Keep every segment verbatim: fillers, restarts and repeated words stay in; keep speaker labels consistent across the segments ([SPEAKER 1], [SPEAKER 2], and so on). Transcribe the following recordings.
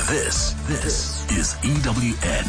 [SPEAKER 1] This, this is E W N.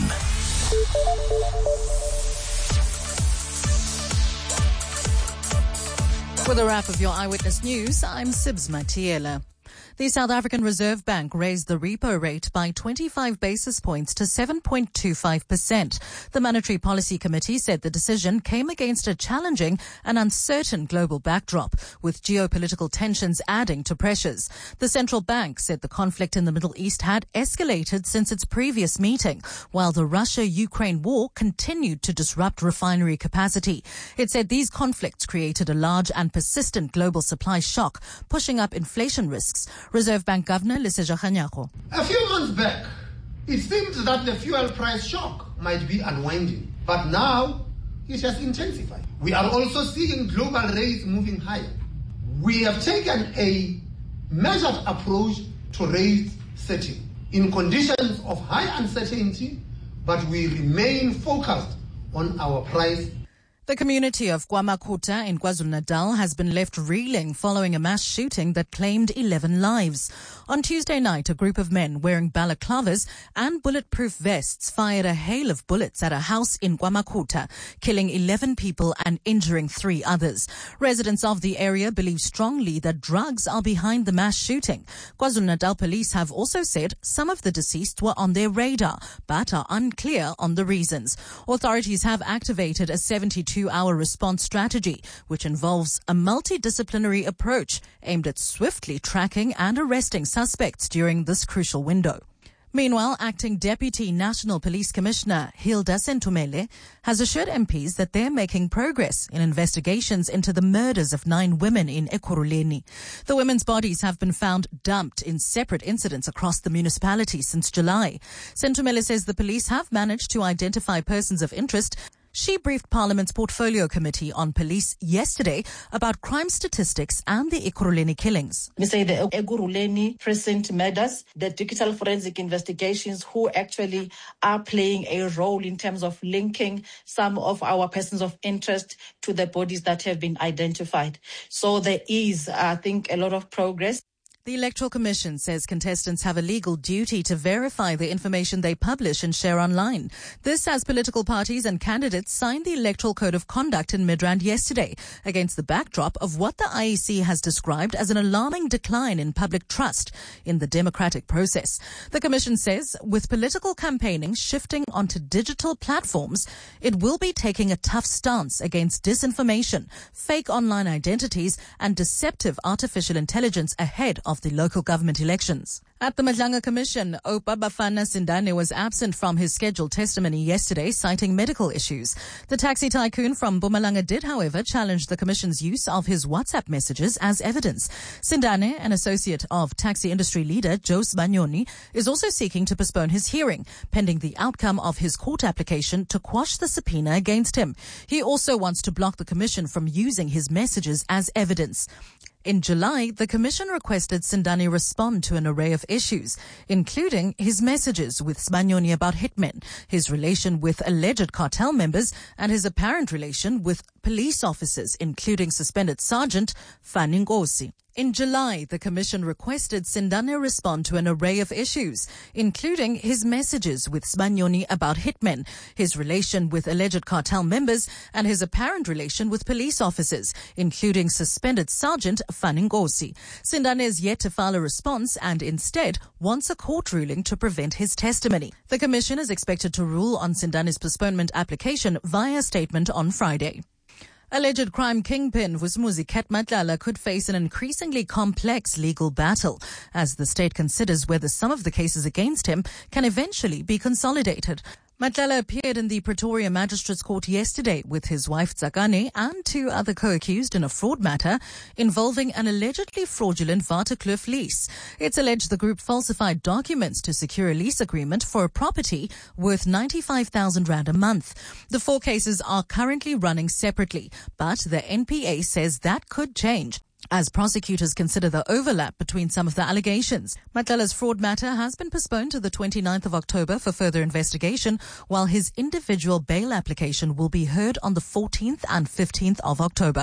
[SPEAKER 2] With a wrap of your Eyewitness News, I'm Sibs Matiela. The South African Reserve Bank raised the repo rate by twenty-five basis points to seven point two five percent. The Monetary Policy Committee said the decision came against a challenging and uncertain global backdrop, with geopolitical tensions adding to pressures. The central bank said the conflict in the Middle East had escalated since its previous meeting, while the Russia-Ukraine war continued to disrupt refinery capacity. It said these conflicts created a large and persistent global supply shock, pushing up inflation risks. Reserve Bank Governor Lesetja Kganyago.
[SPEAKER 3] A few months back, it seemed that the fuel price shock might be unwinding, but now it has intensified. We are also seeing global rates moving higher. We have taken a measured approach to rate setting in conditions of high uncertainty, but we remain focused on our price.
[SPEAKER 2] The community of KwaMakhutha in KwaZulu-Natal has been left reeling following a mass shooting that claimed eleven lives. On Tuesday night, a group of men wearing balaclavas and bulletproof vests fired a hail of bullets at a house in KwaMakhutha, killing eleven people and injuring three others. Residents of the area believe strongly that drugs are behind the mass shooting. KwaZulu-Natal police have also said some of the deceased were on their radar, but are unclear on the reasons. Authorities have activated a seventy-two hour response strategy, which involves a multidisciplinary approach aimed at swiftly tracking and arresting suspects during this crucial window. Meanwhile, Acting Deputy National Police Commissioner Hilda Sentumele has assured M Ps that they're making progress in investigations into the murders of nine women in Ekurhuleni. The women's bodies have been found dumped in separate incidents across the municipality since July. Sentumele says the police have managed to identify persons of interest. She briefed Parliament's Portfolio Committee on Police yesterday about crime statistics and the Ekurhuleni killings.
[SPEAKER 4] We say the Ekurhuleni precinct murders, the digital forensic investigations who actually are playing a role in terms of linking some of our persons of interest to the bodies that have been identified. So there is, I think, a lot of progress.
[SPEAKER 2] The Electoral Commission says contestants have a legal duty to verify the information they publish and share online. This as political parties and candidates signed the Electoral Code of Conduct in Midrand yesterday, against the backdrop of what the I E C has described as an alarming decline in public trust in the democratic process. The Commission says with political campaigning shifting onto digital platforms, it will be taking a tough stance against disinformation, fake online identities, and deceptive artificial intelligence ahead of the local government elections. At the Madlanga Commission, Oupa Bafana Sindane was absent from his scheduled testimony yesterday, citing medical issues. The taxi tycoon from Mpumalanga did, however, challenge the Commission's use of his WhatsApp messages as evidence. Sindane, an associate of taxi industry leader Joe Sbanyoni, is also seeking to postpone his hearing, pending the outcome of his court application to quash the subpoena against him. He also wants to block the Commission from using his messages as evidence. In July, the Commission requested Sindane respond to an array of issues, including his messages with Sbanyoni about hitmen, his relation with alleged cartel members, and his apparent relation with police officers, including suspended Sergeant Fani Nkosi. In July, the Commission requested Sindane respond to an array of issues, including his messages with Sbanyoni about hitmen, his relation with alleged cartel members, and his apparent relation with police officers, including suspended Sergeant Fani Nkosi. Sindane is yet to file a response and instead wants a court ruling to prevent his testimony. The Commission is expected to rule on Sindane's postponement application via statement on Friday. Alleged crime kingpin Vusumuzi Ket Matlala could face an increasingly complex legal battle as the state considers whether some of the cases against him can eventually be consolidated. Matlala appeared in the Pretoria Magistrates Court yesterday with his wife Tsakane and two other co-accused in a fraud matter involving an allegedly fraudulent Waterkloof lease. It's alleged the group falsified documents to secure a lease agreement for a property worth ninety-five thousand rand a month. The four cases are currently running separately, but the N P A says that could change as prosecutors consider the overlap between some of the allegations. Matlala's fraud matter has been postponed to the twenty-ninth of October for further investigation, while his individual bail application will be heard on the fourteenth and fifteenth of October.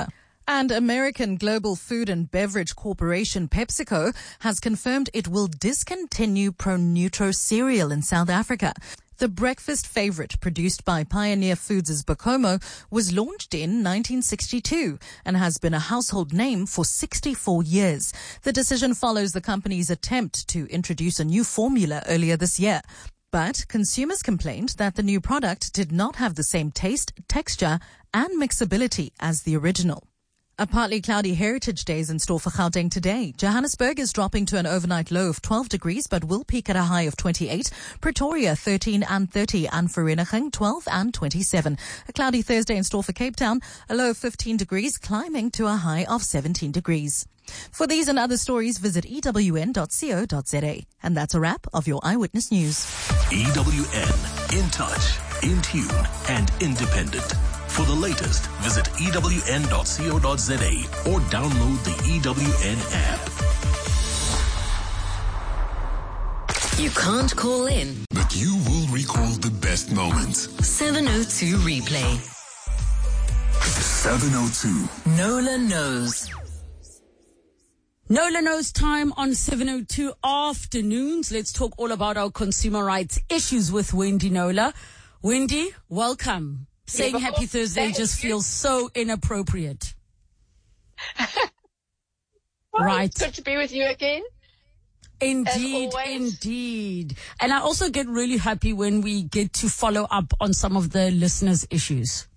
[SPEAKER 2] And American Global Food and Beverage Corporation, PepsiCo, has confirmed it will discontinue Pronutro cereal in South Africa. The breakfast favorite produced by Pioneer Foods' Bacomo was launched in nineteen sixty-two and has been a household name for sixty-four years. The decision follows the company's attempt to introduce a new formula earlier this year. But consumers complained that the new product did not have the same taste, texture, and mixability as the original. A partly cloudy Heritage Day is in store for Gauteng today. Johannesburg is dropping to an overnight low of twelve degrees, but will peak at a high of twenty-eight. Pretoria, thirteen and thirty, and Vereeniging, twelve and twenty-seven. A cloudy Thursday in store for Cape Town, a low of fifteen degrees, climbing to a high of seventeen degrees. For these and other stories, visit E W N dot co dot za. And that's a wrap of your Eyewitness News.
[SPEAKER 1] E W N, in touch, in tune, and independent. For the latest, visit E W N dot co dot za or download the E W N app.
[SPEAKER 5] You can't call in,
[SPEAKER 6] but you will recall the best moments.
[SPEAKER 5] seven oh two replay.
[SPEAKER 6] seven oh two.
[SPEAKER 5] Nola knows.
[SPEAKER 7] Nola knows time on seven oh two afternoons. Let's talk all about our consumer rights issues with Wendy Nola. Wendy, welcome. Saying happy Thursday just feels so inappropriate.
[SPEAKER 8] Well,
[SPEAKER 7] right.
[SPEAKER 8] Good to be with you again.
[SPEAKER 7] Indeed, indeed. And I also get really happy when we get to follow up on some of the listeners' issues.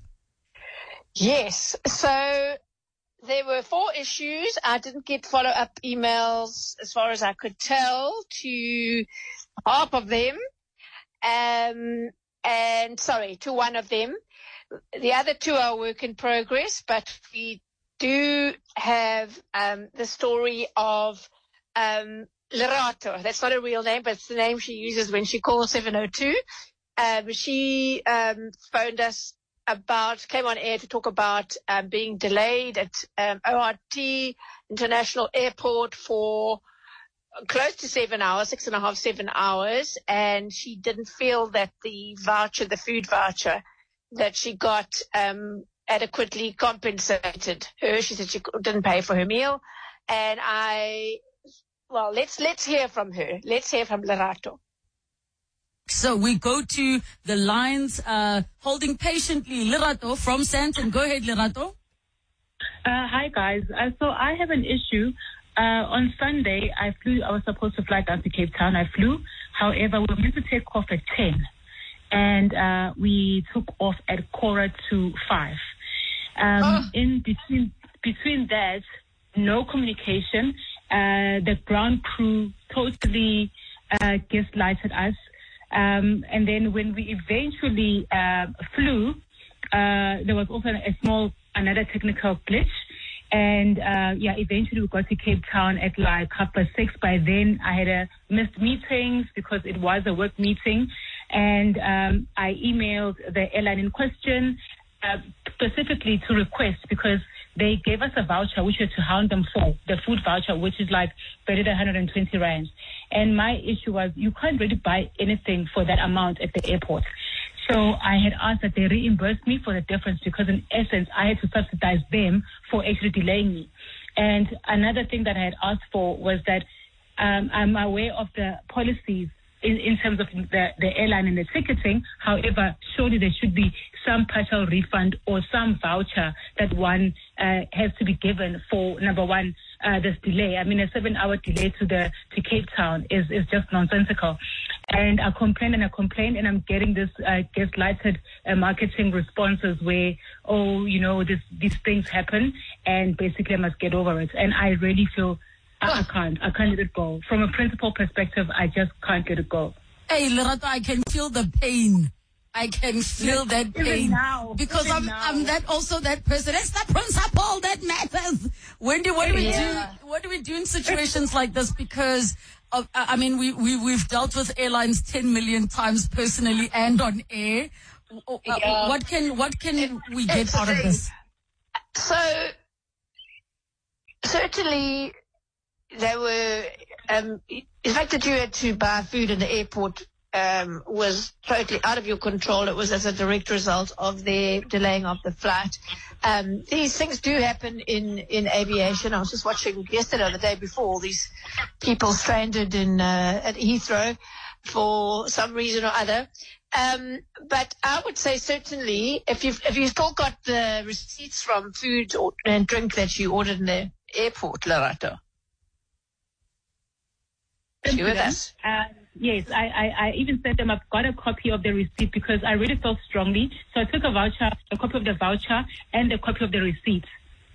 [SPEAKER 8] Yes. So there were four issues. I didn't get follow-up emails, as far as I could tell, to half of them. Um, and sorry, to one of them. The other two are work in progress, but we do have um, the story of um, Lerato. That's not a real name, but it's the name she uses when she calls seven oh two. Um, she um, phoned us about, came on air to talk about um, being delayed at um, O R T International Airport for close to seven hours, six and a half, seven hours, and she didn't feel that the voucher, the food voucher that she got um, adequately compensated her. She said she didn't pay for her meal, and I, well, let's let's hear from her. Let's hear from Lerato.
[SPEAKER 7] So we go to the lines, uh, holding patiently. Lerato from Sandton. Go ahead, Lerato.
[SPEAKER 9] Uh, hi, guys. Uh, so I have an issue. Uh, on Sunday, I flew. I was supposed to fly down to Cape Town. I flew. However, we were meant to take off at ten, and uh, we took off at quarter to five. Um, oh. In between between that, no communication. Uh, the ground crew totally uh, gaslighted us. Um, and then when we eventually uh, flew, uh, there was also a small, another technical glitch. And, uh, yeah, eventually we got to Cape Town at like half past six. By then I had a missed meetings because it was a work meeting. And um, I emailed the airline in question uh, specifically to request, because they gave us a voucher which we had to hound them for, the food voucher, which is like valued at one hundred twenty rands. And my issue was, you can't really buy anything for that amount at the airport. So I had asked that they reimburse me for the difference, because in essence, I had to subsidize them for actually delaying me. And another thing that I had asked for was that um, I'm aware of the policies in, in terms of the, the airline and the ticketing. However, surely there should be some partial refund or some voucher that one uh, has to be given for, number one, uh, this delay. I mean, a seven-hour delay to the to Cape Town is, is just nonsensical. And I complained and I complained, and I'm getting this uh, gaslighted uh, marketing responses where, oh, you know, this, these things happen, and basically I must get over it. And I really feel I, I can't. I can't let it go. From a principal perspective, I just can't let it go.
[SPEAKER 7] Hey, Lerato, I can feel the pain. I can feel that pain
[SPEAKER 9] now,
[SPEAKER 7] because I'm
[SPEAKER 9] now.
[SPEAKER 7] I'm that also that person. It's the principle that matters. Wendy, what do we yeah. do? What do we do in situations like this? Because of, I mean, we we we've dealt with airlines ten million times personally and on air. Yeah. What can what can it, we get out of this?
[SPEAKER 8] So certainly there were um, the fact that you had to buy food in the airport um, was totally out of your control. It was as a direct result of the delaying of the flight. Um, these things do happen in, in aviation. I was just watching yesterday or the day before all these people stranded in uh, at Heathrow for some reason or other. Um, but I would say certainly if you've, if you've still got the receipts from food or, and drink that you ordered in the airport, Lerato. You with us?
[SPEAKER 9] Uh, yes, I, I, I even said them I've got a copy of the receipt because I really felt strongly. So I took a voucher, a copy of the voucher and a copy of the receipt.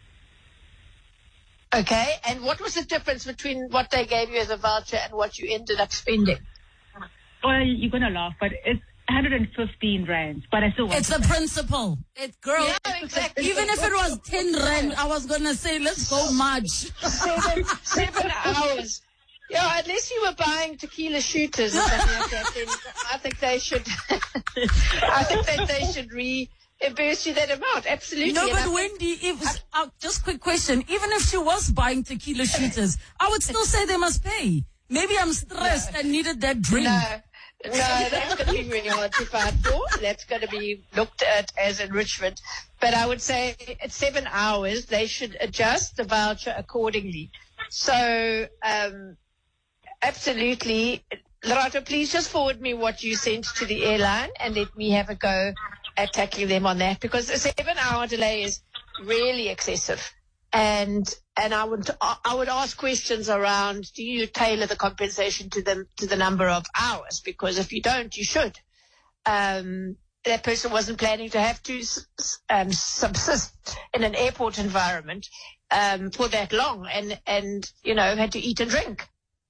[SPEAKER 8] Okay, and what was the difference between what they gave you as a voucher and what you ended up spending?
[SPEAKER 9] Well, you're going to laugh, but it's one hundred fifteen rand, but I still want
[SPEAKER 7] It's the principle. It, girl,
[SPEAKER 8] yeah, exactly.
[SPEAKER 7] Even if it was ten rand, I was going to say, let's go March.
[SPEAKER 8] Seven, seven hours. Yeah, unless you were buying tequila shooters or something like that, then I think they should, I think that they should reimburse you that amount. Absolutely.
[SPEAKER 7] No,
[SPEAKER 8] and
[SPEAKER 7] but
[SPEAKER 8] I
[SPEAKER 7] Wendy, if, uh, just quick question. Even if she was buying tequila shooters, I would still say they must pay. Maybe I'm stressed no. and needed that drink.
[SPEAKER 8] No. No, that's going to be really hard to fight for. That's going to be looked at as enrichment. But I would say at seven hours, they should adjust the voucher accordingly. So, um, absolutely. Lerato, please just forward me what you sent to the airline and let me have a go at tackling them on that, because a seven-hour delay is really excessive. And and I would I would ask questions around, do you tailor the compensation to the to the number of hours? Because if you don't, you should. Um, that person wasn't planning to have to um, subsist in an airport environment um, for that long, and and you know had to eat and drink.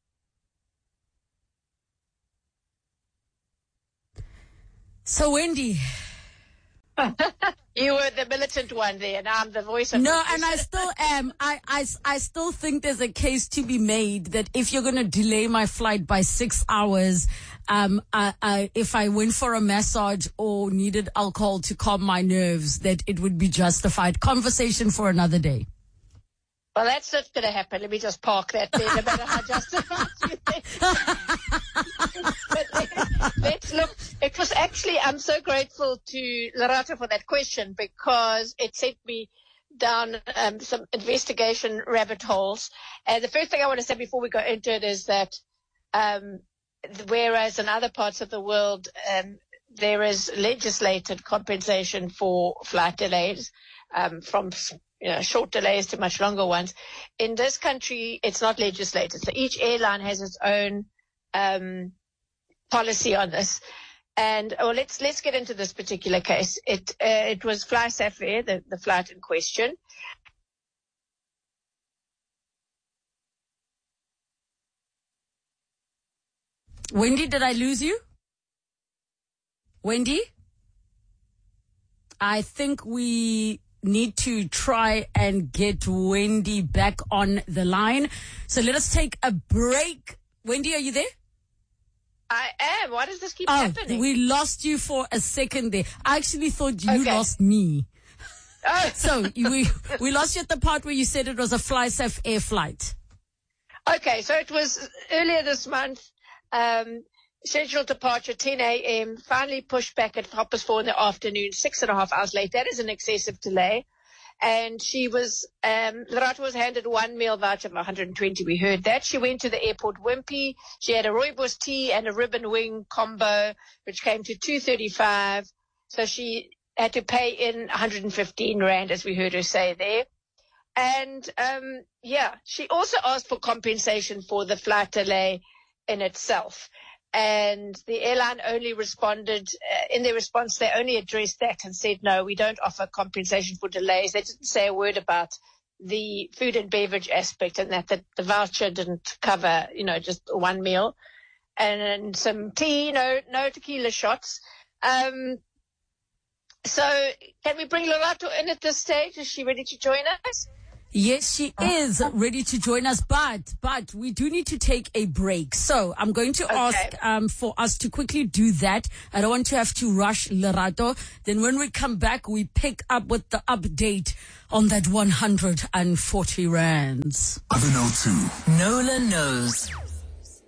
[SPEAKER 7] So Wendy.
[SPEAKER 8] You were the militant one there, and I'm the voice of...
[SPEAKER 7] No, and I still am. I, I, I still think there's a case to be made that if you're going to delay my flight by six hours, um, I, I, if I went for a massage or needed alcohol to calm my nerves, that it would be justified. Conversation for another day.
[SPEAKER 8] Well, that's not going to happen. Let me just park that there, no matter how justified you think. But let's look. It was actually, I'm so grateful to Lerato for that question, because it sent me down um, some investigation rabbit holes. And the first thing I want to say before we go into it is that um, whereas in other parts of the world um, there is legislated compensation for flight delays um, from you know, short delays to much longer ones. In this country, it's not legislated. So each airline has its own um, policy on this. And well, let's let's get into this particular case. It uh, it was FlySafair Air, the, the flight in question.
[SPEAKER 7] Wendy, did I lose you? Wendy? I think we need to try and get Wendy back on the line. So let us take a break. Wendy, are you there?
[SPEAKER 8] I am. Why does this keep
[SPEAKER 7] oh,
[SPEAKER 8] happening?
[SPEAKER 7] We lost you for a second there. I actually thought you
[SPEAKER 8] okay.
[SPEAKER 7] lost me.
[SPEAKER 8] Oh.
[SPEAKER 7] So we we lost you at the part where you said it was a FlySafair Air flight.
[SPEAKER 8] Okay, so it was earlier this month. Um, scheduled departure ten a.m. Finally pushed back at half past four in the afternoon, six and a half hours late. That is an excessive delay. And she was, um, Lerato was handed one meal voucher of one hundred twenty. We heard that. She went to the airport wimpy. She had a rooibos tea and a ribbon wing combo, which came to two thirty-five. So she had to pay in one hundred fifteen rand, as we heard her say there. And, um, yeah, she also asked for compensation for the flight delay in itself. And the airline only responded, uh, in their response, they only addressed that and said, no, we don't offer compensation for delays. They didn't say a word about the food and beverage aspect, and that the, the voucher didn't cover, you know, just one meal and, and some tea, no, no tequila shots. Um, so can we bring Lerato in at this stage? Is she ready to join us?
[SPEAKER 7] Yes, she is ready to join us, but but we do need to take a break. So I'm going to okay. ask um, for us to quickly do that. I don't want to have to rush Lerato. Then when we come back, we pick up with the update on that one hundred forty rands.
[SPEAKER 6] Other note two.
[SPEAKER 5] Nola knows.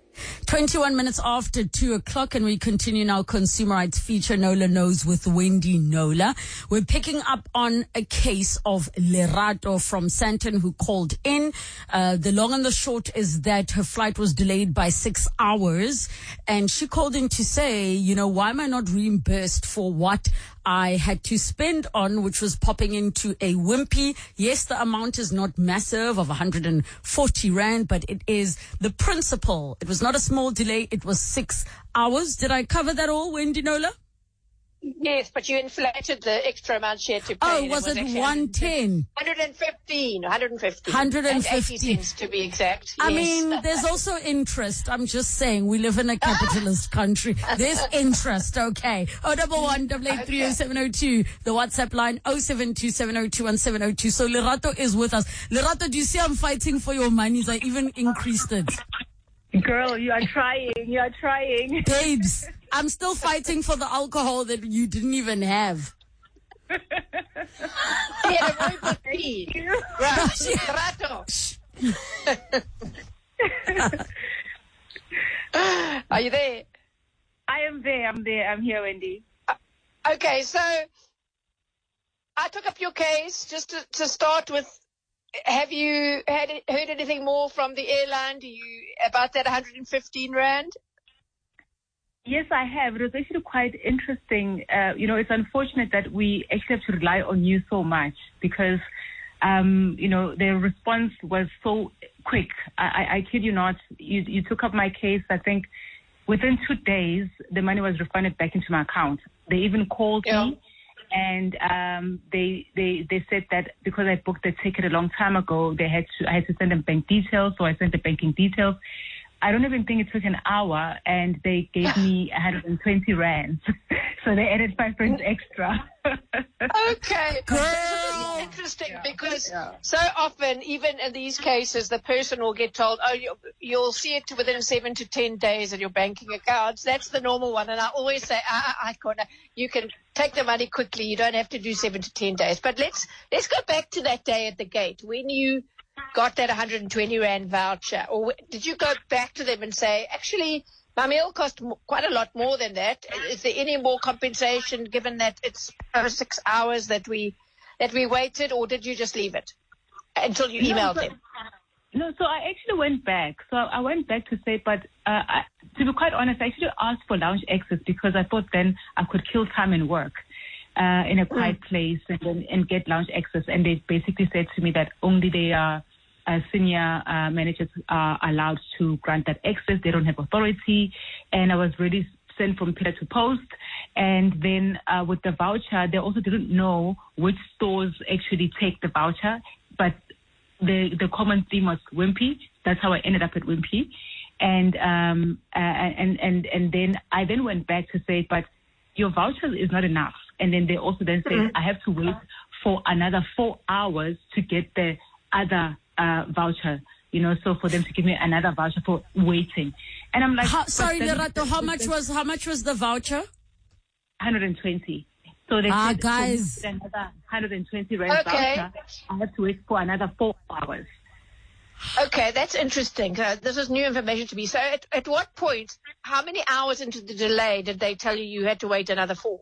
[SPEAKER 7] twenty-one minutes after two o'clock, and we continue now consumer rights feature Nola Knows with Wendy Nola. We're picking up on a case of Lerato from Sandton who called in. Uh, the long and the short is that her flight was delayed by six hours, and she called in to say, you know, why am I not reimbursed for what I had to spend on, which was popping into a Wimpy. Yes, the amount is not massive of one hundred forty rand, but it is the principle. It was not a small delay. It was six hours. Did I cover that all, Wendy Nola?
[SPEAKER 8] Yes, but you inflated the extra amount she had to pay.
[SPEAKER 7] Oh, was it one ten?
[SPEAKER 8] one hundred fifteen. one hundred fifteen.
[SPEAKER 7] one hundred fifteen.
[SPEAKER 8] eighty cents to be exact.
[SPEAKER 7] I
[SPEAKER 8] Yes.
[SPEAKER 7] mean, there's also interest. I'm just saying, we live in a capitalist country. There's interest, okay. Oh, double one, double eight, three, oh, seven, oh, two. The WhatsApp line, oh seven two, seven oh two, one seven oh two. So Lerato is with us. Lerato, do you see I'm fighting for your monies? I even increased it.
[SPEAKER 10] Girl, you are trying. You are trying.
[SPEAKER 7] Babes, I'm still fighting for the alcohol that you didn't even have.
[SPEAKER 8] Yeah, very good tea. Right, Lerato. Are you there?
[SPEAKER 10] I am there. I'm there. I'm here, Wendy.
[SPEAKER 8] Uh, okay, so I took up your case just to, to start with. Have you had, heard anything more from the airline? Do you about that one hundred fifteen rand?
[SPEAKER 10] Yes, I have. It was actually quite interesting. Uh, you know, it's unfortunate that we actually have to rely on you so much because, um, you know, their response was so quick. I, I, I kid you not. You, you took up my case. I think within two days, the money was refunded back into my account. They even called yeah. me. And um, they they they said that because I booked the ticket a long time ago, they had to I had to send them bank details, so I sent the banking details. I don't even think it took an hour, and they gave me one hundred twenty rand. So they added five rand extra.
[SPEAKER 8] Okay. Girl. Interesting yeah. because yeah. so often, even in these cases, the person will get told, oh, you'll, you'll see it within seven to ten days in your banking accounts. That's the normal one. And I always say, I, I can't, you can take the money quickly. You don't have to do seven to ten days. But let's, let's go back to that day at the gate when you got that one hundred twenty rand voucher. Or did you go back to them and say, actually, my meal cost quite a lot more than that. Is there any more compensation given that it's uh, six hours that we that we waited, or did you just leave it until you emailed
[SPEAKER 10] no, so,
[SPEAKER 8] them?
[SPEAKER 10] No, so I actually went back. So I went back to say, but uh, I, to be quite honest, I actually asked for lounge access because I thought then I could kill time and work uh, in a quiet mm. place and then and get lounge access. And they basically said to me that only they are. Uh, senior uh, managers are allowed to grant that access. They don't have authority. And I was really sent from pillar to post. And then uh, with the voucher, they also didn't know which stores actually take the voucher. But the the common theme was Wimpy. That's how I ended up at Wimpy. And um uh, and and and then I then went back to say, but your voucher is not enough. And then they also then said, mm-hmm. I have to wait for another four hours to get the other Uh, voucher, you know, so for them to give me another voucher for waiting. And I'm like,
[SPEAKER 7] how, sorry, Lerato, how much was how much was the voucher?
[SPEAKER 10] one hundred twenty. So they
[SPEAKER 7] ah,
[SPEAKER 10] said,
[SPEAKER 7] guys,
[SPEAKER 10] so another one hundred twenty rand
[SPEAKER 8] okay.
[SPEAKER 10] voucher. I have to wait for another four hours.
[SPEAKER 8] Okay, that's interesting. Uh, this is new information to me. So, at, at what point, how many hours into the delay did they tell you you had to wait another four?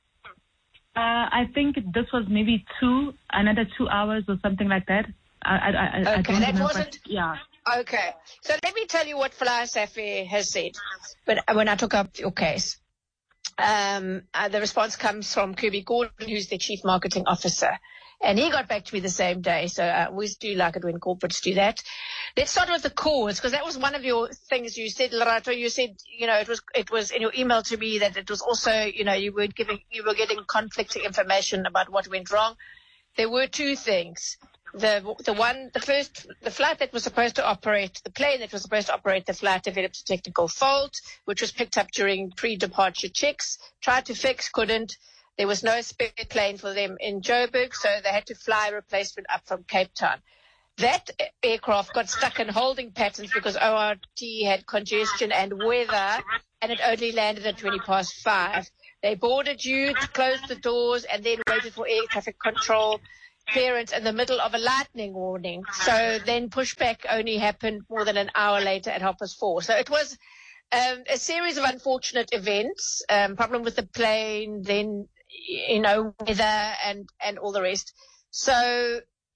[SPEAKER 10] Uh, I think this was maybe two, another two hours or something like that. I, I, I,
[SPEAKER 8] okay,
[SPEAKER 10] I
[SPEAKER 8] that wasn't.
[SPEAKER 10] Yeah.
[SPEAKER 8] Okay, so let me tell you what Fly Safair has said. When when I took up your case, um, uh, the response comes from Kirby Gordon, who's the chief marketing officer, and he got back to me the same day. So I always do like it when corporates do that. Let's start with the cause, because that was one of your things you said, Lerato. You said, you know, it was it was in your email to me that it was also, you know, you were giving you were getting conflicting information about what went wrong. There were two things. The the one, the first, the flight that was supposed to operate, the plane that was supposed to operate the flight developed a technical fault, which was picked up during pre-departure checks. Tried to fix, couldn't. There was no spare plane for them in Joburg, so they had to fly a replacement up from Cape Town. That aircraft got stuck in holding patterns because O R T had congestion and weather, and it only landed at twenty past five. They boarded you, closed the doors, and then waited for air traffic control clearance in the middle of a lightning warning. So then pushback only happened more than an hour later at half past four. So it was um, a series of unfortunate events, um, problem with the plane, then, you know, weather and, and all the rest. So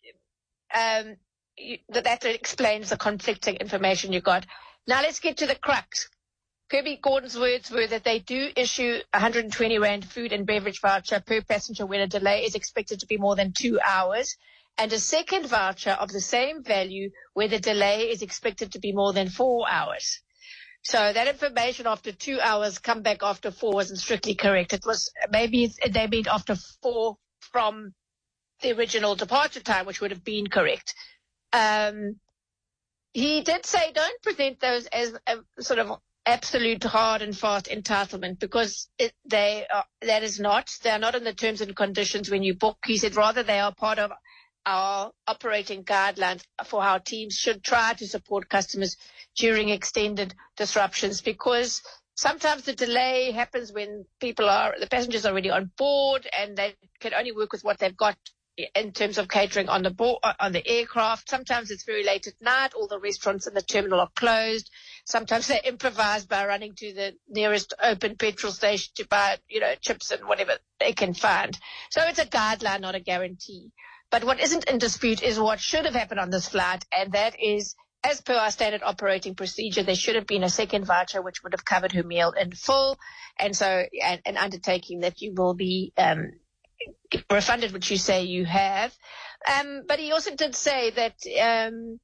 [SPEAKER 8] um, you, that explains the conflicting information you got. Now let's get to the crux. Kirby Gordon's words were that they do issue one hundred twenty rand food and beverage voucher per passenger when a delay is expected to be more than two hours, and a second voucher of the same value where the delay is expected to be more than four hours. So that information after two hours, come back after four, wasn't strictly correct. It was maybe they meant after four from the original departure time, which would have been correct. Um, he did say don't present those as a sort of absolute hard and fast entitlement, because it, they are, that is not. They are not in the terms and conditions when you book. He said rather they are part of our operating guidelines for how teams should try to support customers during extended disruptions, because sometimes the delay happens when people are, the passengers are already on board and they can only work with what they've got in terms of catering on the board, on the aircraft. Sometimes it's very late at night. All the restaurants in the terminal are closed. Sometimes they improvise by running to the nearest open petrol station to buy, you know, chips and whatever they can find. So it's a guideline, not a guarantee. But what isn't in dispute is what should have happened on this flight, and that is, as per our standard operating procedure, there should have been a second voucher which would have covered her meal in full, and so an, an undertaking that you will be um, refunded, which you say you have. Um, but he also did say that um,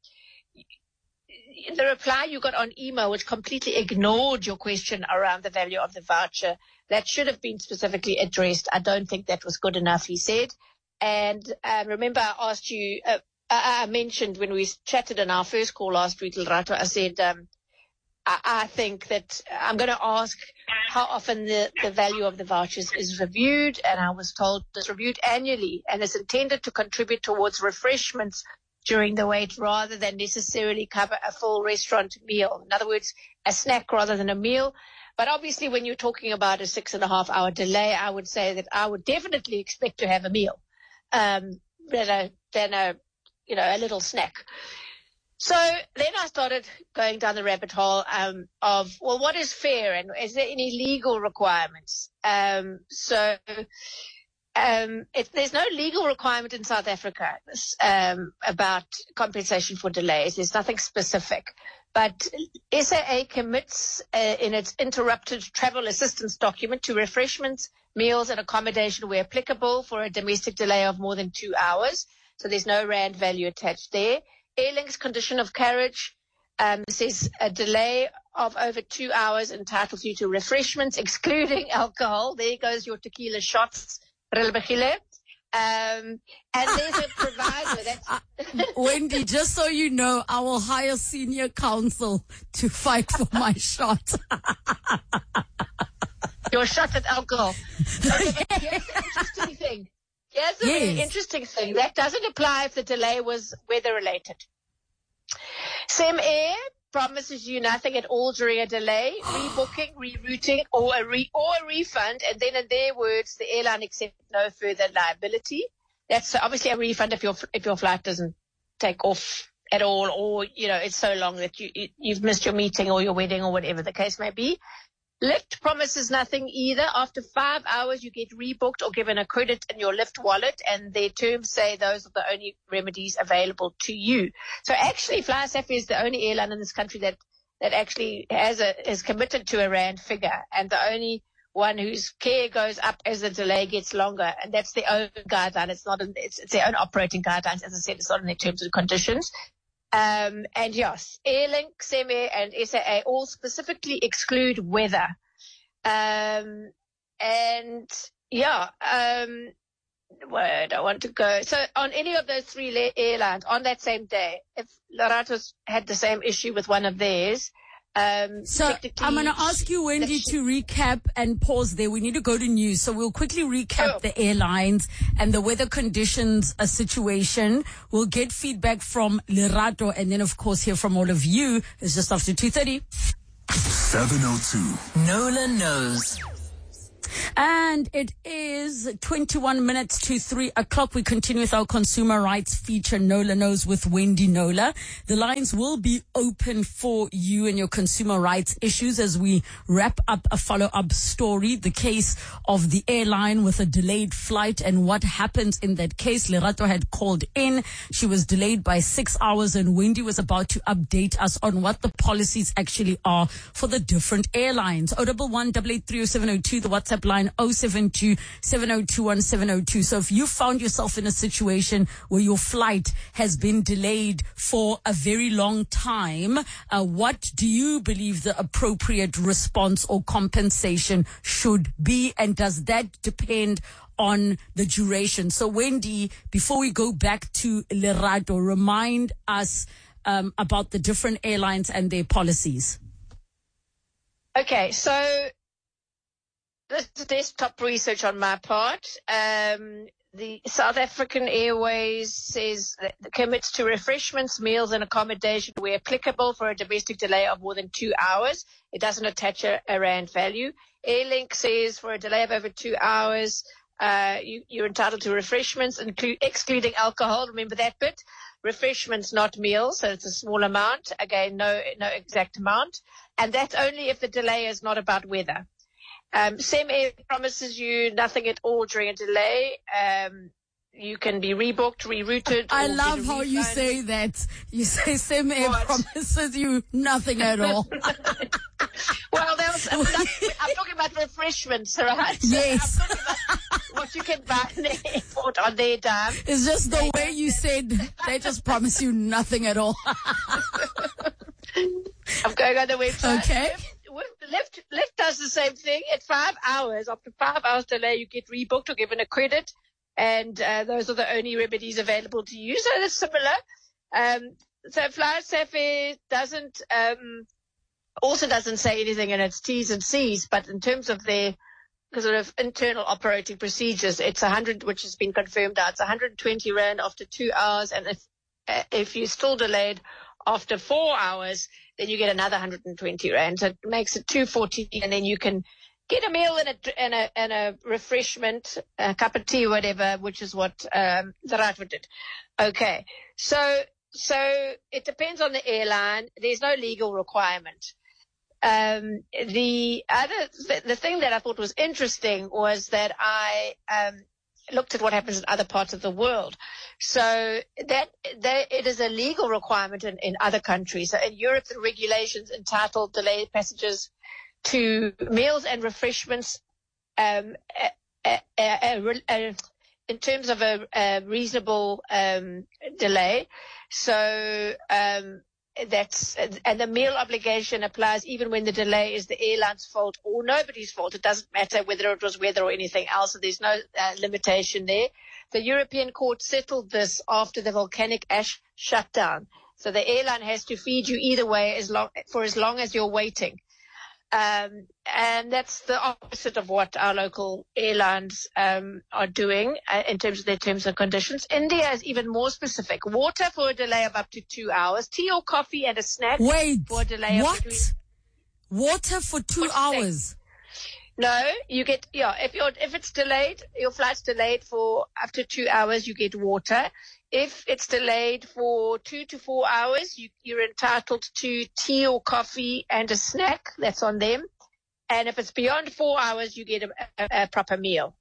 [SPEAKER 8] the reply you got on email, which completely ignored your question around the value of the voucher, that should have been specifically addressed. I don't think that was good enough, he said. And um, remember, I asked you, uh, I, I mentioned when we chatted in our first call last week, Lerato, I said, um, I, I think that I'm going to ask how often the, the value of the vouchers is reviewed. And I was told it's reviewed annually and is intended to contribute towards refreshments during the wait rather than necessarily cover a full restaurant meal. In other words, a snack rather than a meal. But obviously, when you're talking about a six and a half hour delay, I would say that I would definitely expect to have a meal. Um, than a, than a, you know, a little snack. So then I started going down the rabbit hole, um, of, well, what is fair and is there any legal requirements? Um, so, um, it, there's no legal requirement in South Africa, um, about compensation for delays. There's nothing specific. But S A A commits uh, in its interrupted travel assistance document to refreshments, meals and accommodation where applicable for a domestic delay of more than two hours. So there's no rand value attached there. Airlink's condition of carriage um, says a delay of over two hours entitles you to refreshments, excluding alcohol. There goes your tequila shots. Um, and there's a provider that's
[SPEAKER 7] Wendy, just so you know, I will hire senior counsel to fight for my shot.
[SPEAKER 8] Your shot at alcohol. Okay, but here's the interesting thing. Here's the
[SPEAKER 7] Yes.
[SPEAKER 8] really interesting thing. That doesn't apply if the delay was weather related. Sem Air promises you nothing at all during a delay, rebooking, rerouting, or a re- or a refund, and then in their words, the airline accepts no further liability. That's obviously a refund if your if your flight doesn't take off at all, or you know it's so long that you, you you've missed your meeting or your wedding or whatever the case may be. Lyft promises nothing either. After five hours, you get rebooked or given a credit in your Lyft wallet, and their terms say those are the only remedies available to you. So actually, FlySafair is the only airline in this country that, that actually has a, is committed to a rand figure, and the only one whose care goes up as the delay gets longer, and that's their own guideline. It's not, in, it's, it's their own operating guidelines. As I said, it's not in their terms and conditions. Um, and yes, Airlink, Sem Air and S A A all specifically exclude weather. Um, and yeah, um, where do I want to go? So on any of those three la- airlines on that same day, if Leratos had the same issue with one of theirs, um,
[SPEAKER 7] so I'm going to ask you, Wendy, to recap and pause there. We need to go to news. So we'll quickly recap
[SPEAKER 8] oh.
[SPEAKER 7] the airlines and the weather conditions uh, situation. We'll get feedback from Lerato and then, of course, hear from all of you. It's just after two thirty.
[SPEAKER 6] seven oh two.
[SPEAKER 5] Nola knows.
[SPEAKER 7] And it is twenty-one minutes to three o'clock. We continue with our consumer rights feature, Nola Knows with Wendy Nola. The lines will be open for you and your consumer rights issues as we wrap up a follow-up story, the case of the airline with a delayed flight and what happens in that case. Lerato had called in. She was delayed by six hours and Wendy was about to update us on what the policies actually are for the different airlines. oh one one, eight eight three oh seven oh two, the WhatsApp line oh seven two, seven oh two one seven oh two. So if you found yourself in a situation where your flight has been delayed for a very long time, uh, what do you believe the appropriate response or compensation should be? And does that depend on the duration? So Wendy, before we go back to Lerato, remind us um, about the different airlines and their policies.
[SPEAKER 8] Okay, so this is desktop research on my part. Um, the South African Airways says that it commits to refreshments, meals and accommodation where applicable for a domestic delay of more than two hours. It doesn't attach a, a rand value. Airlink says for a delay of over two hours, uh, you, you're entitled to refreshments, include, excluding alcohol. Remember that bit? Refreshments, not meals, so it's a small amount. Again, no no exact amount. And that's only if the delay is not about weather. Um, SemAir promises you nothing at all during a delay. Um, you can be rebooked, rerouted.
[SPEAKER 7] I love how you say that. You say SemAir promises you nothing at all.
[SPEAKER 8] Well, there was, I'm, not, I'm talking about refreshments, right?
[SPEAKER 7] Yes.
[SPEAKER 8] I'm talking about what you can buy in the airport on their dime.
[SPEAKER 7] It's just the way you said they just promise you nothing at all.
[SPEAKER 8] I'm going on the website.
[SPEAKER 7] Okay.
[SPEAKER 8] Lyft, Lyft does the same thing. At five hours, after five hours delay, you get rebooked or given a credit. And uh, those are the only remedies available to you. So it's similar. Um, so FlySafair doesn't, um, also doesn't say anything in its T's and C's, but in terms of their sort of internal operating procedures, it's one hundred, which has been confirmed now, it's one hundred twenty rand after two hours. And if, uh, if you're still delayed after four hours, then you get another one hundred twenty rand. So it makes it two forty, and then you can get a meal and a, and a, and a refreshment, a cup of tea, whatever, which is what um, the Raadvoet did. Okay. So, so it depends on the airline. There's no legal requirement. Um, the other, th- the thing that I thought was interesting was that I, um, looked at what happens in other parts of the world. So that, that it is a legal requirement in, in other countries. So in Europe, the regulations entitle delayed passengers to meals and refreshments, um, uh, uh, uh, uh, in terms of a, a reasonable, um, delay. So, um, That's and the meal obligation applies even when the delay is the airline's fault or nobody's fault. It doesn't matter whether it was weather or anything else. So there's no uh, limitation there. The European court settled this after the volcanic ash shutdown. So the airline has to feed you either way as long for as long as you're waiting. Um, and that's the opposite of what our local airlines um, are doing uh, in terms of their terms and conditions. India is even more specific. Water for a delay of up to two hours. Tea or coffee and a snack
[SPEAKER 7] Wait,
[SPEAKER 8] for a delay
[SPEAKER 7] what?
[SPEAKER 8] of between...
[SPEAKER 7] Water for two hours?
[SPEAKER 8] No, you get, yeah, if you're, if it's delayed, your flight's delayed for up to two hours, you get water. If it's delayed for two to four hours, you, you're entitled to tea or coffee and a snack. That's on them. And if it's beyond four hours, you get a, a, a proper meal.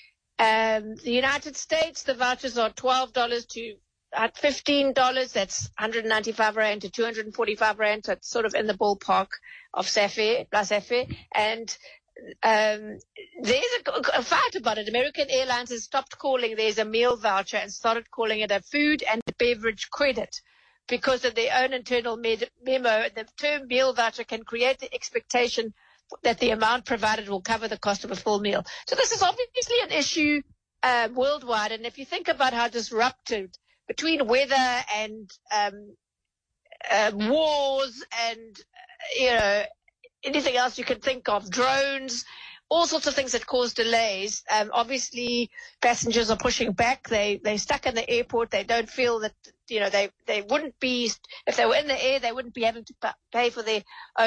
[SPEAKER 8] Um, the United States, the vouchers are twelve dollars to fifteen dollars. That's one hundred ninety-five rand to two hundred forty-five rand. So it's sort of in the ballpark of SafeAir, SafeAir. And Um, there's a, a fact about it. American Airlines has stopped calling there's a meal voucher and started calling it a food and beverage credit because of their own internal med- memo. The term meal voucher can create the expectation that the amount provided will cover the cost of a full meal. So this is obviously an issue uh, worldwide. And if you think about how disrupted between weather and um, uh, wars and, uh, you know, anything else you can think of, drones, all sorts of things that cause delays. Um, obviously, passengers are pushing back. They, they're stuck in the airport. They don't feel that, you know, they, they wouldn't be, if they were in the air, they wouldn't be having to pay for their own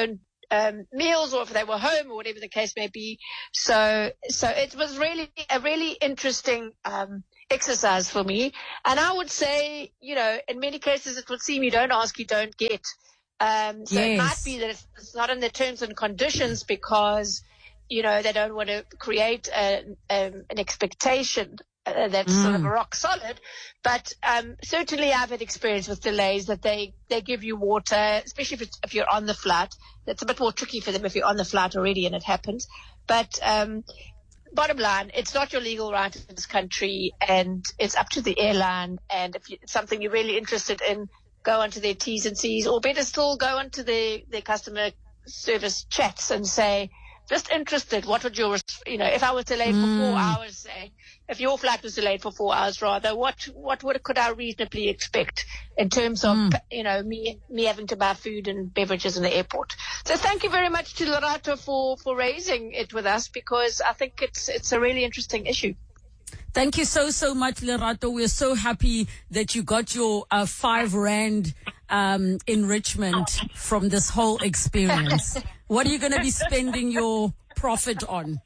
[SPEAKER 8] um, meals, or if they were home, or whatever the case may be. So, so it was really a really interesting um, exercise for me. And I would say, you know, in many cases, it would seem you don't ask, you don't get. Um, so
[SPEAKER 7] Yes.
[SPEAKER 8] it might be that it's not in the terms and conditions because, you know, they don't want to create a, um, an expectation uh, that's mm. sort of rock solid. But um, certainly I've had experience with delays that they, they give you water, especially if, it's, if you're on the flight. That's a bit more tricky for them if you're on the flight already and it happens. But um, bottom line, it's not your legal right in this country, and it's up to the airline. And if you, it's something you're really interested in, go onto their T's and C's, or better still, go onto their, their customer service chats and say, just interested, what would your, you know, if I was delayed mm. for four hours, say, if your flight was delayed for four hours rather, what, what would, could I reasonably expect in terms of, mm. you know, me, me having to buy food and beverages in the airport? So thank you very much to Lerato for, for raising it with us, because I think it's, it's a really interesting issue.
[SPEAKER 7] Thank you so, so much, Lerato. We're so happy that you got your uh, five rand um, enrichment from this whole experience. What are you going to be spending your profit on?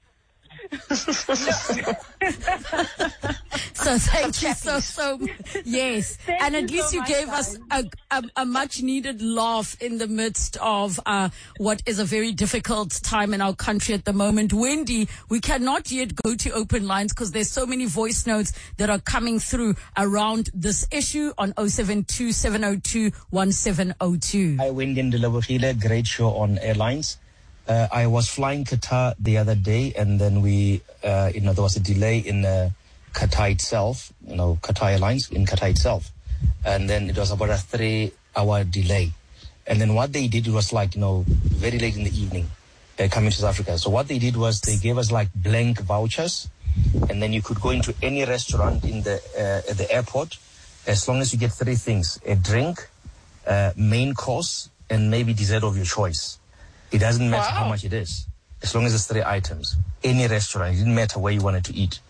[SPEAKER 7] So thank you so, so, yes.
[SPEAKER 10] Thank
[SPEAKER 7] and at
[SPEAKER 10] you
[SPEAKER 7] least
[SPEAKER 10] so
[SPEAKER 7] you
[SPEAKER 10] much,
[SPEAKER 7] gave
[SPEAKER 10] guys.
[SPEAKER 7] us a, a, a much needed laugh in the midst of uh, what is a very difficult time in our country at the moment. Wendy, we cannot yet go to open lines because there's so many voice notes that are coming through around this issue on oh seven two, seven oh two, one seven oh two.
[SPEAKER 11] Hi, Wendy and Dilabofile. Great show on airlines. Uh, I was flying Qatar the other day, and then we, uh, you know, there was a delay in uh, Qatar itself, you know, Qatar Airlines in Qatar itself. And then it was about a three-hour delay. And then what they did was like, you know, very late in the evening, uh, coming to South Africa. So what they did was they gave us like blank vouchers, and then you could go into any restaurant in the uh, at the airport as long as you get three things: a drink, uh, main course, and maybe dessert of your choice. It doesn't matter wow. how much it is, as long as it's three items. Any restaurant, it didn't matter where you wanted to eat.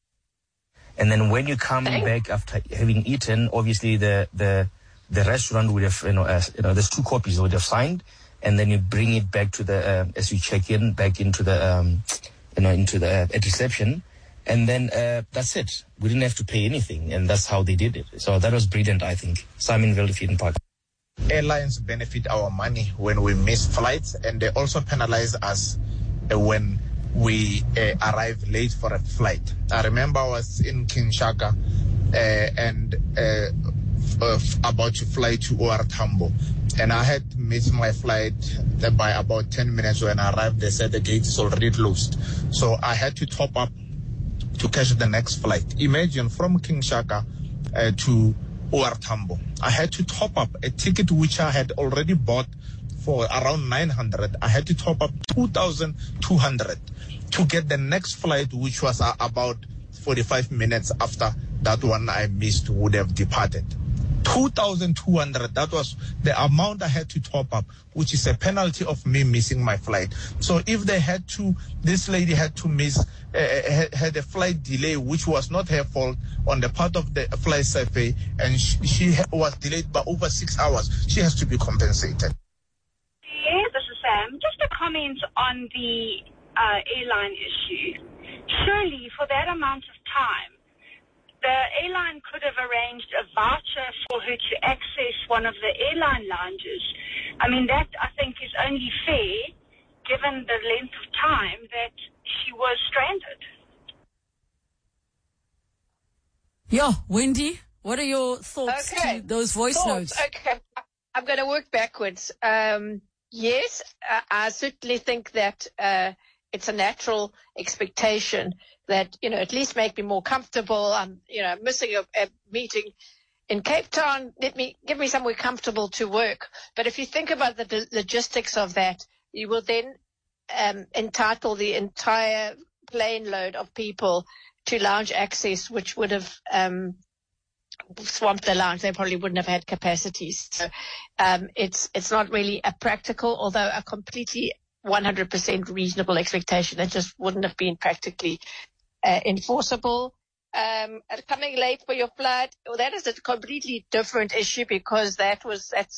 [SPEAKER 11] And then when you come Thanks. back after having eaten, obviously the the the restaurant would have, you know, uh, you know, there's two copies would have signed, and then you bring it back to the uh, as you check in back into the um, you know into the uh, at reception, and then uh, that's it. We didn't have to pay anything, and that's how they did it. So that was brilliant, I think. Simon Veldefeeden Park.
[SPEAKER 12] Airlines benefit our money when we miss flights, and they also penalize us uh, when we uh, arrive late for a flight. I remember I was in Kinshasa uh, and uh, f- about to fly to O R Tambo, and I had missed my flight by about ten minutes. When I arrived, they said the gate is already closed. So I had to top up to catch the next flight. Imagine from Kinshasa uh, to O R Tambo. I had to top up a ticket which I had already bought for around nine hundred. I had to top up two thousand two hundred to get the next flight, which was uh, about forty-five minutes after that one I missed would have departed. two thousand two hundred, that was the amount I had to top up, which is a penalty of me missing my flight. So if they had to, this lady had to miss, uh, had a flight delay, which was not her fault on the part of the flight survey, and she, she was delayed by over six hours, she has to be compensated.
[SPEAKER 13] Yeah, this is Sam. Just a comment on the uh, airline issue. Surely, for that amount of time, the airline could have arranged a voucher for her to access one of the airline lounges. I mean, that, I think, is only fair, given the length of time that she was stranded.
[SPEAKER 7] Yeah, Wendy, what are your thoughts
[SPEAKER 8] okay.
[SPEAKER 7] to those voice
[SPEAKER 8] thoughts.
[SPEAKER 7] notes?
[SPEAKER 8] Okay, I'm going to work backwards. Um, yes, uh, I certainly think that uh, it's a natural expectation that, you know, at least make me more comfortable. I'm, you know, missing a, a meeting in Cape Town. Let me, give me somewhere comfortable to work. But if you think about the d- logistics of that, you will then um, entitle the entire plane load of people to lounge access, which would have um, swamped the lounge. They probably wouldn't have had capacities. So um, it's it's not really a practical, although a completely one hundred percent reasonable expectation. It just wouldn't have been practically uh, enforceable. Um, coming late for your flight, well, that is a completely different issue, because that was that's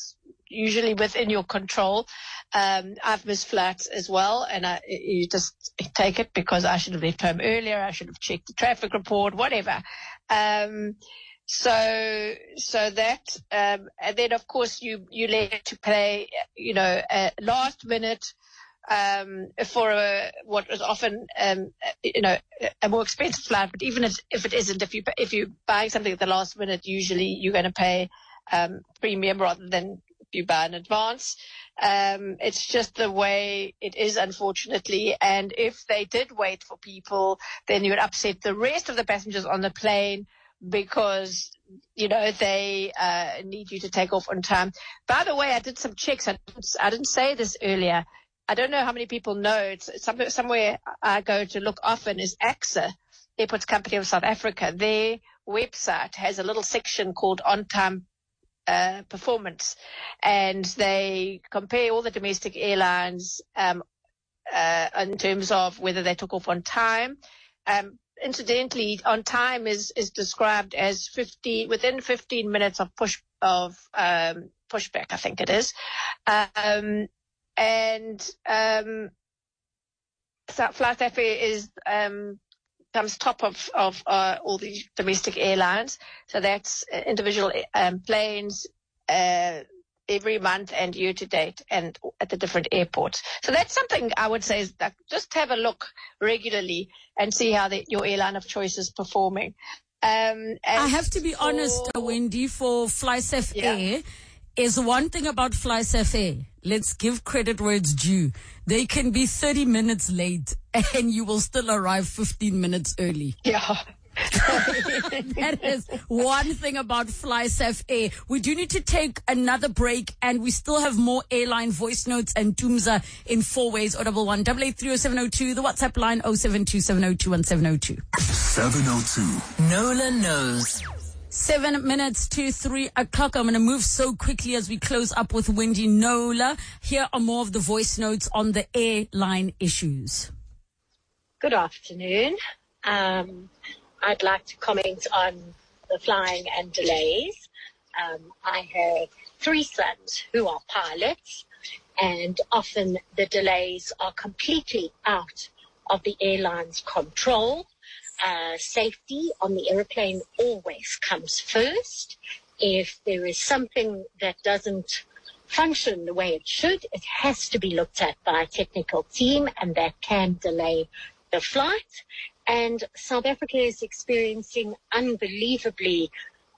[SPEAKER 8] usually within your control. Um, I've missed flights as well, and I, you just take it because I should have left home earlier. I should have checked the traffic report, whatever. Um, so, so that, um, and then of course you, you let to pay, you know, a last minute, um, for a, what is often, um, you know, a more expensive flight, but even if, if it isn't, if you, if you're buying something at the last minute, usually you're going to pay, um, premium rather than if you buy in advance. Um, it's just the way it is, unfortunately. And if they did wait for people, then you would upset the rest of the passengers on the plane because, you know, they uh, need you to take off on time. By the way, I did some checks. I didn't, I didn't say this earlier. I don't know how many people know. It's somewhere, somewhere I go to look often is A X A, Airports Company of South Africa. Their website has a little section called On Time Uh, performance, and they compare all the domestic airlines um, uh, in terms of whether they took off on time. Um, incidentally, on time is is described as fifty within fifteen minutes of push of um, pushback, I think it is, um, and um, so Flight F A is um, comes top of, of uh, all the domestic airlines. So that's uh, individual um, planes uh, every month and year to date and at the different airports. So that's something I would say is that just have a look regularly and see how the, your airline of choice is performing. Um,
[SPEAKER 7] I have to be for, honest, Wendy, for FlySafe yeah. Air, is one thing about FlySafe Air. Let's give credit where it's due. They can be thirty minutes late and you will still arrive fifteen minutes early.
[SPEAKER 8] Yeah.
[SPEAKER 7] That is one thing about FlySafe Air. We do need to take another break and we still have more airline voice notes and Tumza in four ways. O double one double eight three oh seven oh two. The WhatsApp line oh seven two seven oh two one seven oh two.
[SPEAKER 6] seven oh two.
[SPEAKER 5] Nola knows.
[SPEAKER 7] Seven minutes to three o'clock. I'm going to move so quickly as we close up with Wendy Nola. Here are more of the voice notes on the airline issues.
[SPEAKER 14] Good afternoon. Um, I'd like to comment on the flying and delays. Um, I have three sons who are pilots, and often the delays are completely out of the airline's control. Uh, safety on the airplane always comes first. If there is something that doesn't function the way it should, it has to be looked at by a technical team, and that can delay the flight. And South Africa is experiencing unbelievably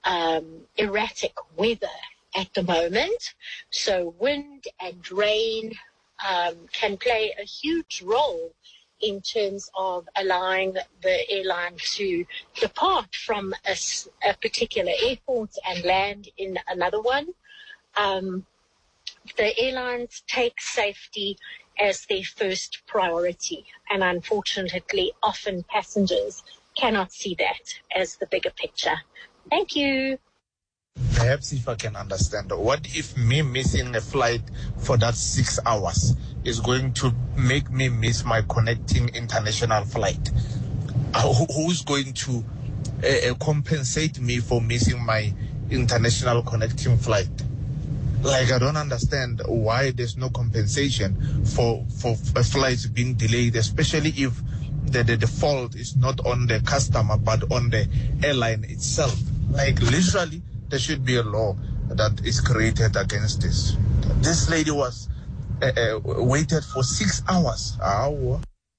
[SPEAKER 14] um, erratic weather at the moment. So wind and rain um, can play a huge role in terms of allowing the airline to depart from a, a particular airport and land in another one. Um, the airlines take safety as their first priority, and unfortunately, often passengers cannot see that as the bigger picture. Thank you.
[SPEAKER 12] Perhaps if I can understand, what if me missing a flight for that six hours is going to make me miss my connecting international flight? Uh, who's going to uh, compensate me for missing my international connecting flight? Like, I don't understand why there's no compensation for, for flights being delayed, especially if the, the, the fault is not on the customer, but on the airline itself. Like, literally, there should be a law that is created against this. This lady was uh, uh, waited for six hours. Ow.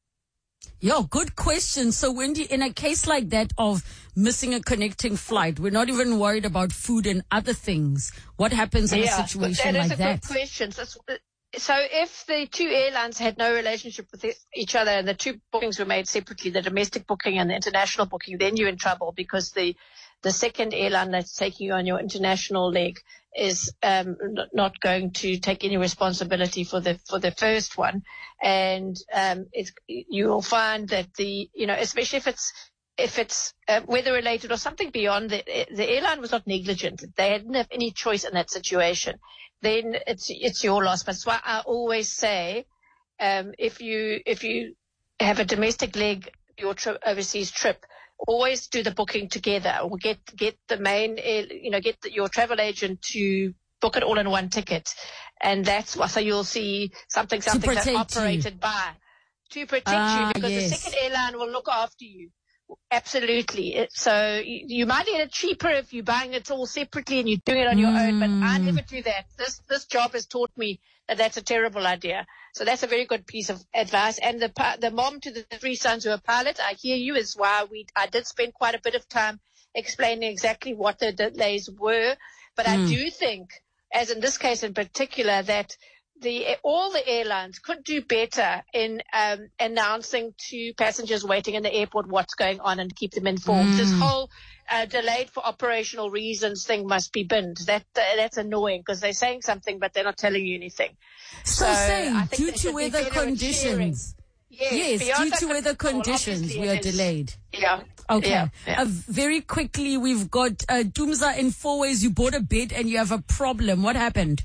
[SPEAKER 7] Yo, good question. So, Wendy, in a case like that of missing a connecting flight, we're not even worried about food and other things. What happens in
[SPEAKER 8] yeah,
[SPEAKER 7] a situation
[SPEAKER 8] that
[SPEAKER 7] like
[SPEAKER 8] is a
[SPEAKER 7] that?
[SPEAKER 8] Good question. So, so if the two airlines had no relationship with each other and the two bookings were made separately, the domestic booking and the international booking, then you're in trouble because the the second airline that's taking you on your international leg is um, not going to take any responsibility for the for the first one, and um, it's, you will find that the you know especially if it's if it's uh, weather related or something beyond the the airline was not negligent. They didn't have any choice in that situation. Then it's it's your loss. But that's why I always say, um, if you if you have a domestic leg, your tri- overseas trip, always do the booking together, or get get the main, you know, get the, your travel agent to book it all in one ticket. And that's why, so you'll see something, something that's operated
[SPEAKER 7] you.
[SPEAKER 8] by, to protect
[SPEAKER 7] ah,
[SPEAKER 8] you, because
[SPEAKER 7] yes.
[SPEAKER 8] the second airline will look after you. Absolutely. It, so you, you might get it cheaper if you're buying it all separately and you're doing it on your
[SPEAKER 7] mm.
[SPEAKER 8] own, but I never do that. This, this job has taught me that that's a terrible idea. So that's a very good piece of advice. And the, the mom to the three sons who are pilot, I hear you, is why we, I did spend quite a bit of time explaining exactly what the delays were. But mm. I do think, as in this case in particular, that the all the airlines could do better in um, announcing to passengers waiting in the airport what's going on and keep them informed. Mm. This whole uh, delayed for operational reasons thing must be binned. That uh, that's annoying because they're saying something but they're not telling you anything.
[SPEAKER 7] So, so saying due to weather conditions.
[SPEAKER 8] Yes,
[SPEAKER 7] yes due to weather conditions we are delayed.
[SPEAKER 8] Yeah.
[SPEAKER 7] Okay.
[SPEAKER 8] Yeah, yeah.
[SPEAKER 7] Uh, very quickly, we've got uh, Dumza in Four Ways. You bought a bed and you have a problem. What happened?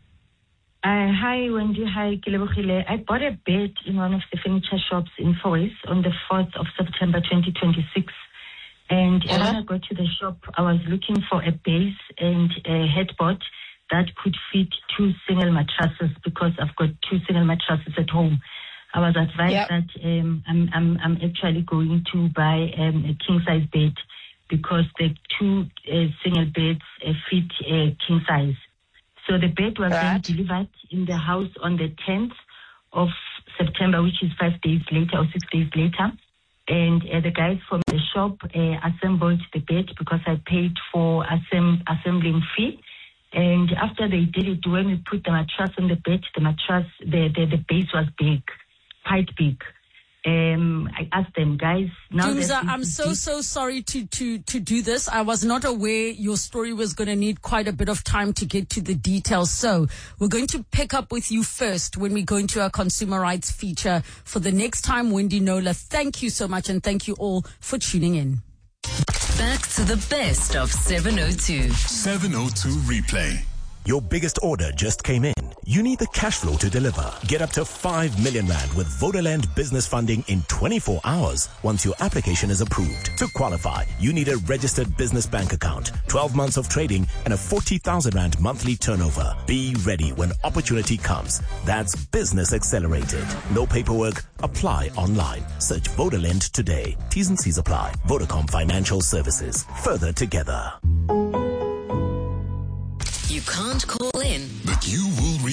[SPEAKER 15] Uh, hi, Wendy. Hi, Kilebogile. I bought a bed in one of the furniture shops in Four Ways on the fourth of September twenty twenty-six. And uh-huh. when I got to the shop, I was looking for a base and a headboard that could fit two single mattresses because I've got two single mattresses at home. I was advised yep. that um, I'm, I'm, I'm actually going to buy um, a king-size bed because the two uh, single beds uh, fit uh, king-size. So the bed was right. then delivered in the house on the tenth of September, which is five days later or six days later. And uh, the guys from the shop uh, assembled the bed because I paid for assemb- assembling fee. And after they did it, when we put the mattress on the bed, the mattress, the, the, the base was big. Quite big. Um, I asked them, guys. Now
[SPEAKER 7] Dumza, I'm so, so sorry to, to, to do this. I was not aware your story was going to need quite a bit of time to get to the details. So we're going to pick up with you first when we go into our consumer rights feature for the next time. Wendy Knowler, thank you so much. And thank you all for tuning in.
[SPEAKER 5] Back to the best of seven oh two.
[SPEAKER 6] seven oh two Replay. Your biggest order just came in. You need the cash flow to deliver. Get up to five million rand with Vodaland Business Funding in twenty-four hours once your application is approved. To qualify, you need a registered business bank account, twelve months of trading, and a forty thousand rand monthly turnover. Be ready when opportunity comes. That's Business Accelerated. No paperwork. Apply online. Search Vodaland today. T's and C's apply. Vodacom Financial Services. Further together.
[SPEAKER 5] You can't call in,
[SPEAKER 6] but you will reach